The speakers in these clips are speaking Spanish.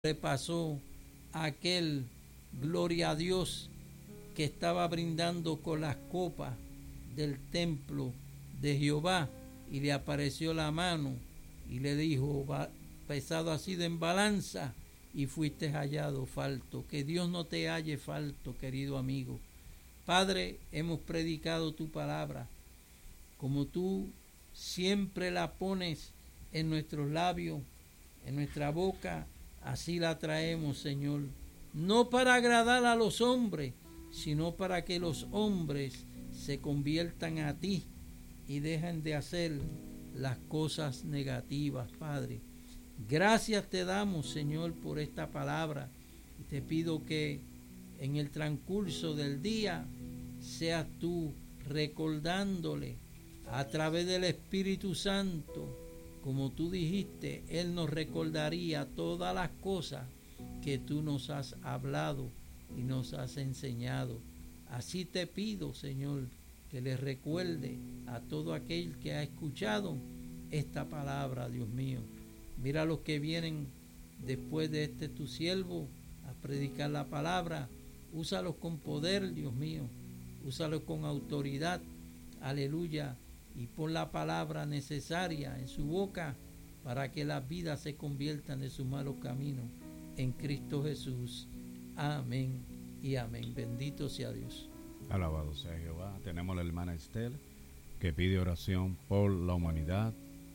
le pasó a aquel, gloria a Dios, que estaba brindando con las copas del templo de Jehová, y le apareció la mano y le dijo: pesado así de en balanza, y fuiste hallado falto. Que Dios no te halle falto, querido amigo. Padre, hemos predicado tu palabra como tú siempre la pones en nuestros labios, en nuestra boca. Así la traemos, Señor, no para agradar a los hombres, sino para que los hombres se conviertan a ti y dejen de hacer las cosas negativas, Padre. Gracias te damos, Señor, por esta palabra. Y te pido que en el transcurso del día seas tú recordándole a través del Espíritu Santo. Como tú dijiste, Él nos recordaría todas las cosas que tú nos has hablado y nos has enseñado. Así te pido, Señor, que les recuerde a todo aquel que ha escuchado esta palabra, Dios mío. Mira los que vienen después de tu siervo a predicar la palabra. Úsalos con poder, Dios mío. Úsalos con autoridad. Aleluya. Y pon la palabra necesaria en su boca para que las vidas se conviertan de sus malos caminos en Cristo Jesús. Amén y amén. Bendito sea Dios. Alabado sea Jehová. Tenemos la hermana Estel que pide oración por la humanidad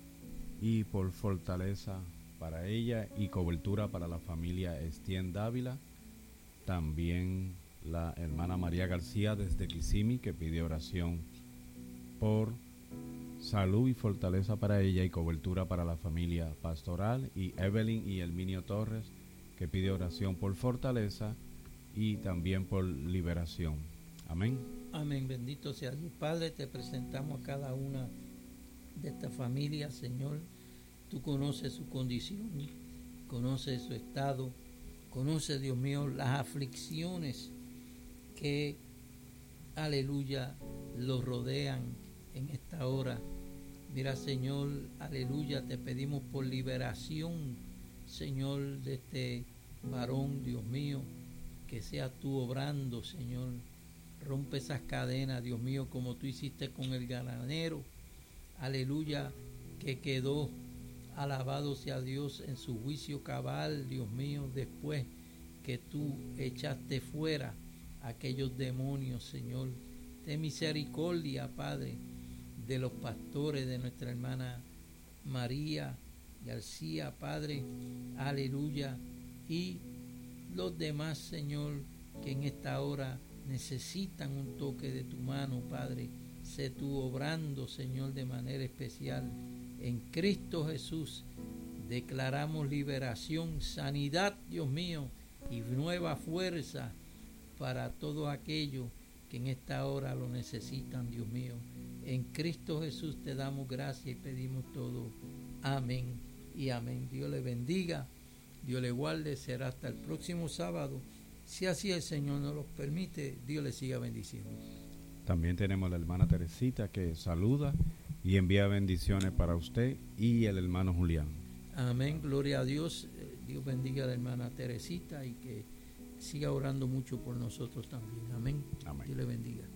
y por fortaleza para ella y cobertura para la familia Estién Dávila. También la hermana María García desde Kissimmee, que pide oración por salud y fortaleza para ella y cobertura para la familia pastoral. Y Evelyn y Herminio Torres, que pide oración por fortaleza y también por liberación. Amén. Amén. Bendito sea Dios. Padre, te presentamos a cada una de estas familias, Señor. Tú conoces su condición, conoces su estado, conoces, Dios mío, las aflicciones que, aleluya, los rodean en esta hora. Mira, Señor, aleluya, te pedimos por liberación, Señor, de este varón, Dios mío, que seas tú obrando, Señor. Rompe esas cadenas, Dios mío, como tú hiciste con el granero, aleluya, que quedó, alabado sea Dios, en su juicio cabal, Dios mío, después que tú echaste fuera aquellos demonios, Señor. Ten misericordia, Padre, de los pastores, de nuestra hermana María García, Padre, aleluya, y los demás, Señor, que en esta hora necesitan un toque de tu mano, Padre. Sé tú obrando, Señor, de manera especial. En Cristo Jesús declaramos liberación, sanidad, Dios mío, y nueva fuerza para todos aquellos que en esta hora lo necesitan, Dios mío. En Cristo Jesús te damos gracias y pedimos todo. Amén y amén. Dios le bendiga, Dios le guarde. Será hasta el próximo sábado. Si así el Señor nos lo permite, Dios le siga bendiciendo. También tenemos la hermana Teresita, que saluda y envía bendiciones para usted y el hermano Julián. Amén, gloria a Dios. Dios bendiga a la hermana Teresita y que siga orando mucho por nosotros también. Amén. Amén. Dios le bendiga.